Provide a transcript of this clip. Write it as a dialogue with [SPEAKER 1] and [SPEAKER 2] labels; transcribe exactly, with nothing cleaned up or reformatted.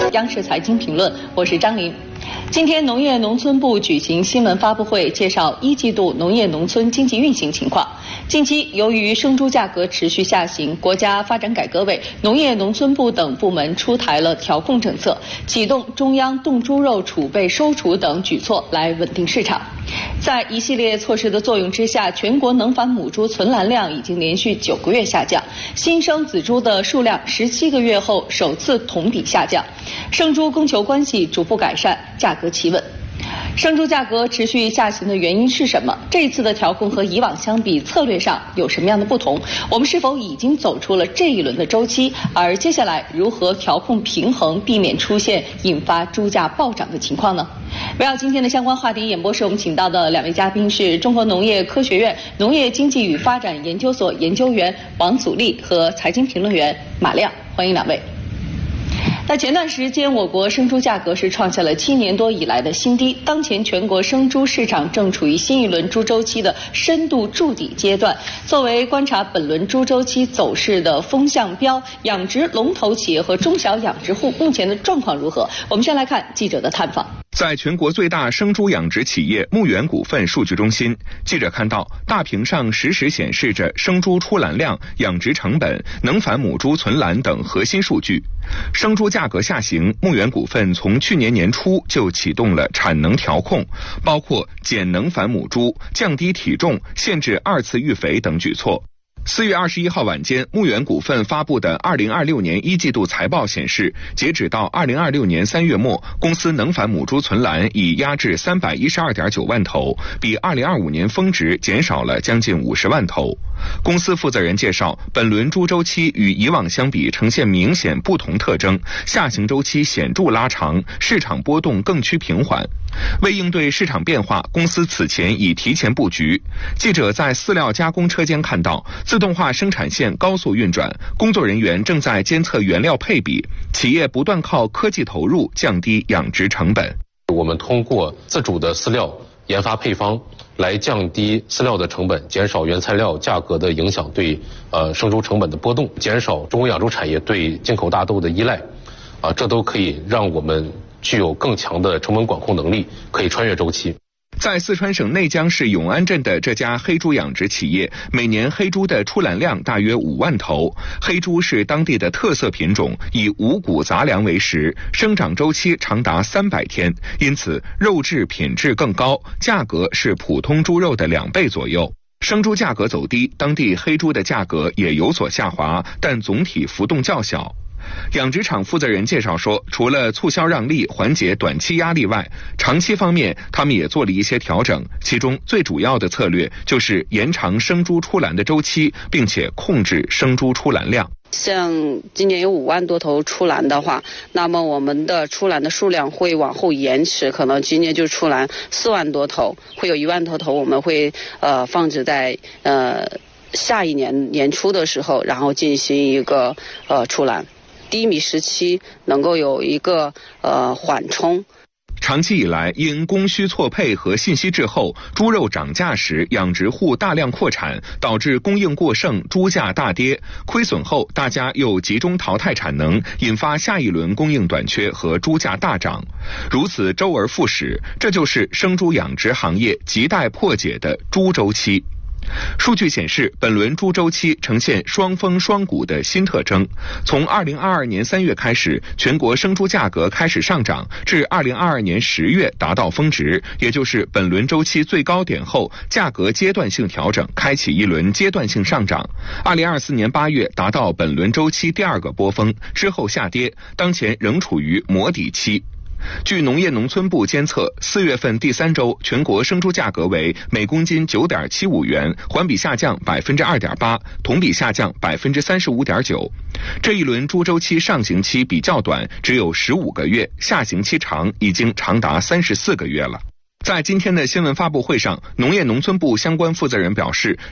[SPEAKER 1] 央视财经评论，我是张琳。今天，农业农村部举行新闻发布会，介绍一季度农业农村经济运行情况。近期，由于生猪价格持续下行，国家发展改革委、农业农村部等部门出台了调控政策，启动中央冻猪肉储备收储等举措来稳定市场。在一系列措施的作用之下，全国能繁母猪存栏量已经连续九个月下降，新生仔猪的数量十七个月后首次同比下降，生猪供求关系逐步改善，价格企稳。生猪价格持续下行的原因是什么？这一次的调控和以往相比，策略上有什么样的不同？我们是否已经走出了这一轮的周期？而接下来如何调控平衡，避免出现引发猪价暴涨的情况呢？围绕今天的相关话题，演播室我们请到的两位嘉宾是中国农业科学院农业经济与发展研究所研究员王祖立和财经评论员马亮，欢迎两位。那前段时间，我国生猪价格是创下了七年多以来的新低。当前全国生猪市场正处于新一轮猪周期的深度筑底阶段。作为观察本轮猪周期走势的风向标，养殖龙头企业和中小养殖户目前的状况如何？我们先来看记者的探访。
[SPEAKER 2] 在全国最大生猪养殖企业牧原股份数据中心，记者看到大屏上实时显示着生猪出栏量、养殖成本、能繁母猪存栏等核心数据。生猪价格下行，牧原股份从去年年初就启动了产能调控，包括减能繁母猪、降低体重、限制二次育肥等举措。四月二十一号晚间，牧原股份发布的二零二六年一季度财报显示，截止到二零二六年三月末，公司能繁母猪存栏已压至三百一十二点九万头，比二零二五年峰值减少了将近五十万头。公司负责人介绍，本轮猪周期与以往相比呈现明显不同特征，下行周期显著拉长，市场波动更趋平缓。为应对市场变化，公司此前已提前布局。记者在饲料加工车间看到，自动化生产线高速运转，工作人员正在监测原料配比，企业不断靠科技投入降低养殖成本。
[SPEAKER 3] 我们通过自主的饲料研发配方，来降低饲料的成本，减少原材料价格的影响对呃生猪成本的波动，减少中国养猪产业对进口大豆的依赖，啊，这都可以让我们具有更强的成本管控能力，可以穿越周期。
[SPEAKER 2] 在四川省内江市永安镇的这家黑猪养殖企业，每年黑猪的出栏量大约五万头。黑猪是当地的特色品种，以五谷杂粮为食，生长周期长达三百天，因此肉质品质更高，价格是普通猪肉的两倍左右。生猪价格走低，当地黑猪的价格也有所下滑，但总体浮动较小。养殖场负责人介绍说，除了促销让利缓解短期压力外，长期方面他们也做了一些调整，其中最主要的策略就是延长生猪出栏的周期，并且控制生猪出栏量。
[SPEAKER 4] 像今年有五万多头出栏的话，那么我们的出栏的数量会往后延迟，可能今年就出栏四万多头，会有一万多头我们会呃放置在呃下一年年初的时候，然后进行一个呃出栏。低迷时期能够有一个呃缓冲。
[SPEAKER 2] 长期以来，因供需错配和信息滞后，猪肉涨价时养殖户大量扩产，导致供应过剩，猪价大跌。亏损后，大家又集中淘汰产能，引发下一轮供应短缺和猪价大涨。如此周而复始，这就是生猪养殖行业亟待破解的猪周期。数据显示，本轮猪周期呈现双峰双谷的新特征。从二零二二年三月开始，全国生猪价格开始上涨，至二零二二年十月达到峰值，也就是本轮周期最高点后，价格阶段性调整，开启一轮阶段性上涨。二零二四年八月达到本轮周期第二个波峰，之后下跌，当前仍处于磨底期。据农业农村部监测，四月份第三周全国生猪价格为每公斤九点七五元，环比下降百分之二点八，同比下降百分之三十五点九。这一轮猪周期上行期比较短，只有十五个月，下行期长，已经长达三十四个月了。在今天的新闻发布会上，农业农村部相关负责人表示，